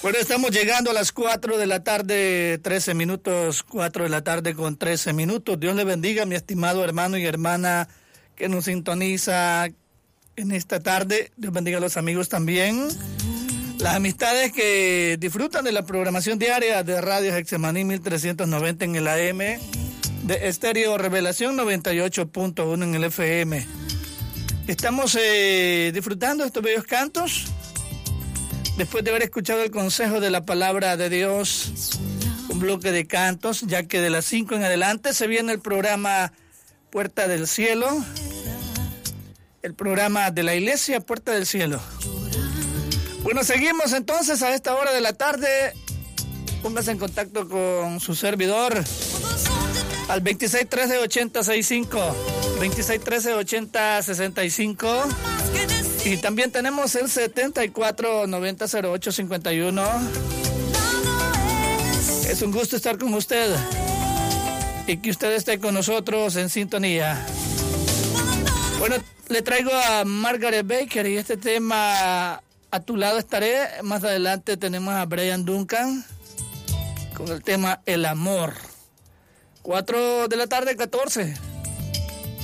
Bueno, estamos llegando a las 4 de la tarde, 13 minutos, 4 de la tarde con 13 minutos. Dios le bendiga, mi estimado hermano y hermana que nos sintoniza en esta tarde. Dios bendiga a los amigos también. Las amistades que disfrutan de la programación diaria de Radio Getsemaní 1390 en el AM, de Estéreo Revelación 98.1 en el FM. Estamos disfrutando de estos bellos cantos. Después de haber escuchado el consejo de la palabra de Dios, un bloque de cantos, ya que de las 5 en adelante se viene el programa Puerta del Cielo, el programa de la iglesia Puerta del Cielo. Bueno, seguimos entonces a esta hora de la tarde. Póngase en contacto con su servidor al 2613-8065, 2613-8065. Y también tenemos el 74900851. Es un gusto estar con usted y que usted esté con nosotros en sintonía. Bueno, le traigo a Margaret Baker y este tema, A tu lado estaré. Más adelante tenemos a Brian Duncan con el tema El amor. 4 de la tarde, 14.